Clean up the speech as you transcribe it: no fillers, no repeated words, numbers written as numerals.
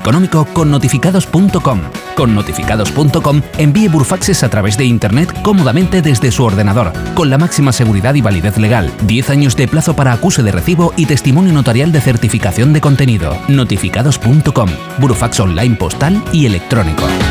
económico con notificados.com. Con notificados.com envíe burofaxes a través de Internet cómodamente desde su ordenador, con la máxima seguridad y validez legal, 10 años de plazo para acuse de recibo y testimonio notarial de certificación de contenido. Notificados.com, burofax online postal y electrónico.